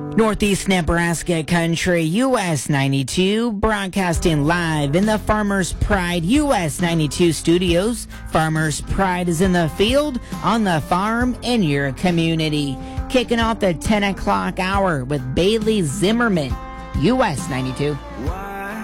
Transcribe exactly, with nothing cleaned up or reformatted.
Northeast Nebraska Country, U S ninety-two, broadcasting live in the Farmers Pride U S ninety-two studios. Farmers Pride is in the field, on the farm, in your community. Kicking off the ten o'clock hour with Bailey Zimmerman, U S ninety-two.